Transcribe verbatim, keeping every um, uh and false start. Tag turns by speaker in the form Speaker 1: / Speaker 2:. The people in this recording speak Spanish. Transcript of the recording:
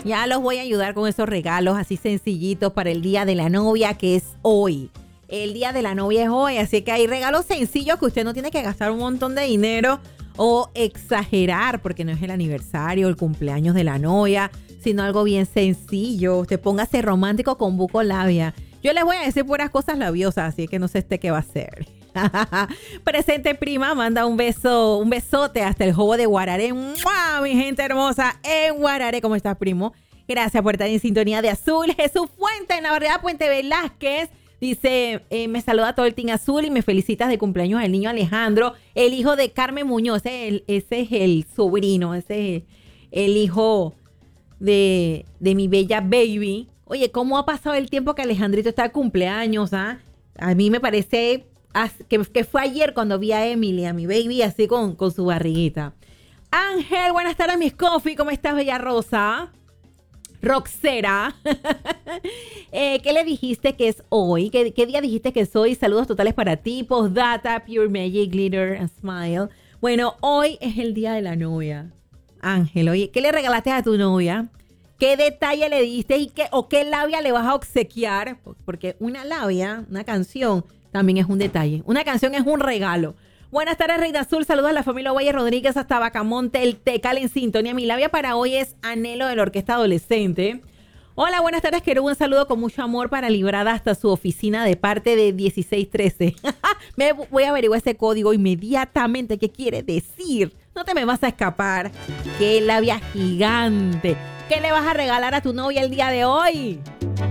Speaker 1: Ya los voy a ayudar con esos regalos así sencillitos para el Día de la Novia, que es hoy. El Día de la Novia es hoy, así que hay regalos sencillos que usted no tiene que gastar un montón de dinero o exagerar, porque no es el aniversario, el cumpleaños de la novia, sino algo bien sencillo. Usted póngase romántico con buco labia. Yo les voy a decir puras cosas labiosas, así que no sé este qué va a hacer. Presente prima, manda un beso, un besote hasta el Jobo de Guararé. ¡Mua! Mi gente hermosa en Guararé. ¿Cómo estás, primo? Gracias por estar en sintonía de Azul. Jesús Fuente en la barriada Puente Velázquez. Dice, eh, me saluda todo el Team Azul y me felicitas de cumpleaños al niño Alejandro, el hijo de Carmen Muñoz. Ese es el, ese es el sobrino, ese es el, el hijo de, de mi bella baby. Oye, ¿cómo ha pasado el tiempo que Alejandrito está de cumpleaños? ¿Ah? A mí me parece que, que fue ayer cuando vi a Emily, a mi baby, así con, con su barriguita. Ángel, buenas tardes, mis coffee. ¿Cómo estás, bella Rosa? Roxera. eh, ¿Qué le dijiste que es hoy? ¿Qué, ¿Qué día dijiste que es hoy? Saludos totales para ti. Postdata, Pure Magic, Glitter and Smile. Bueno, hoy es el día de la novia. Ángel, oye, ¿qué le regalaste a tu novia? ¿Qué detalle le diste y qué, o qué labia le vas a obsequiar? Porque una labia, una canción, también es un detalle. Una canción es un regalo. Buenas tardes, Reina Azul. Saludos a la familia Valle Rodríguez hasta Bacamonte, el Tecal en sintonía. Mi labia para hoy es Anhelo de la Orquesta Adolescente. Hola, buenas tardes, quiero un saludo con mucho amor para Librada hasta su oficina de parte de dieciséis trece. Me voy a averiguar ese código inmediatamente. ¿Qué quiere decir? No te me vas a escapar. ¡Qué labia gigante! ¿Qué le vas a regalar a tu novia el día de hoy?